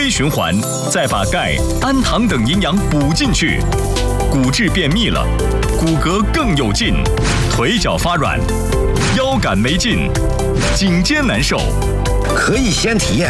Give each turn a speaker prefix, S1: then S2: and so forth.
S1: 微循环，再把钙、氨糖等营养补进去，骨质变密了，骨骼更有劲，腿脚发软，腰杆没劲，颈肩难受。
S2: 可以先体验，